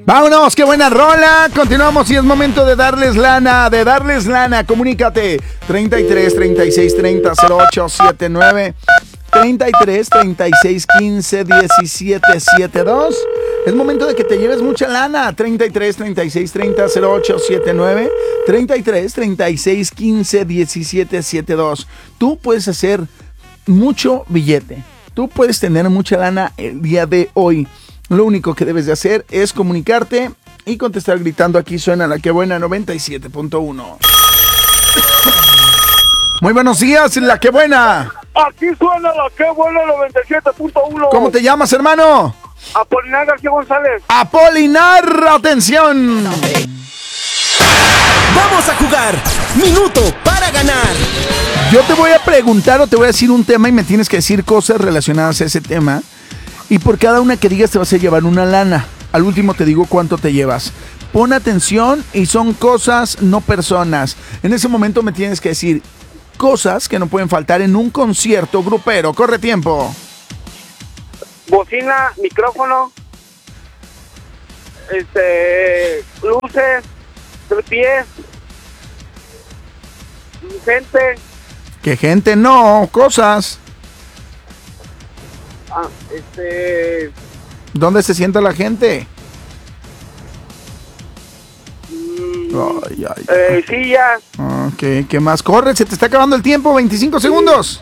Vámonos, qué buena rola. Continuamos y es momento de darles lana, Comunícate. 33 36 30 08 79 33 36 15 17 72. Es momento de que te lleves mucha lana. 33 36 30 08 79 33 36 15 17 72. Tú puedes hacer mucho billete. Tú puedes tener mucha lana el día de hoy. Lo único que debes de hacer es comunicarte y contestar gritando. Aquí suena La Que Buena 97.1. Muy buenos días, La Que Buena. Aquí suena La Que Buena 97.1. ¿Cómo te llamas, hermano? Apolinar García González. Apolinar, atención. Vamos a jugar. Minuto para ganar. Yo te voy a preguntar o te voy a decir un tema y me tienes que decir cosas relacionadas a ese tema. Y por cada una que digas te vas a llevar una lana. Al último te digo cuánto te llevas. Pon atención y son cosas, no personas. En ese momento me tienes que decir cosas que no pueden faltar en un concierto grupero. Corre tiempo. Bocina, micrófono, luces, pies, gente. ¿Qué gente? No, cosas. ¿Dónde se sienta la gente? Sillas. Ok, ¿qué más? Corre, se te está acabando el tiempo, 25 segundos.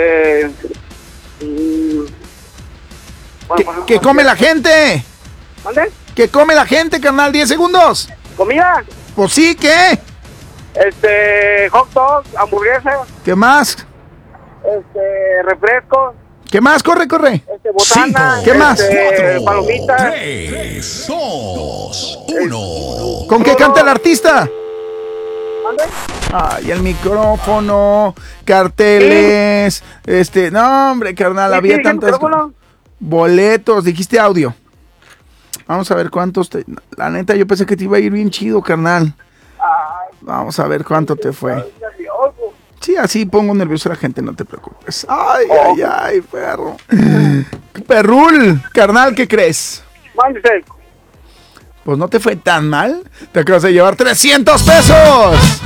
¿Qué come la gente? ¿Dónde? ¿Qué come la gente, carnal? 10 segundos. ¿Comida? Pues sí, ¿qué? Hot dog, hamburguesa. ¿Qué más? Refresco. ¿Qué más? Corre. Botana. ¿Qué más? Palomitas. 3, 2, 1. ¿Con qué canta el artista? ¿Dónde? Ay, el micrófono, carteles, no, hombre, carnal, había tantas boletos, dijiste audio. Vamos a ver cuántos la neta, yo pensé que te iba a ir bien chido, carnal. Vamos a ver cuánto te fue. Sí, así pongo nervioso a la gente, no te preocupes. Ay, perro. Perrul, carnal, ¿qué crees? Mándese. Pues no te fue tan mal. Te acabas de llevar 300 pesos.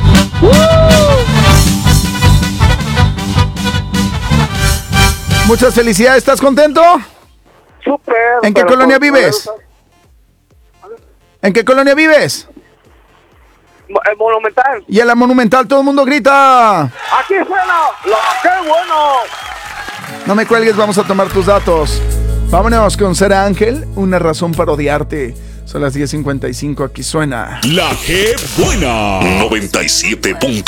Muchas felicidades, ¿estás contento? Súper. ¿En qué colonia vives? ¿En qué colonia vives? El Monumental. Y en la Monumental todo el mundo grita. Aquí suena La Que Bueno. No me cuelgues, vamos a tomar tus datos. Vámonos con Ser Ángel, una razón para odiarte. Son las 10:55, aquí suena La Que Buena 97.1.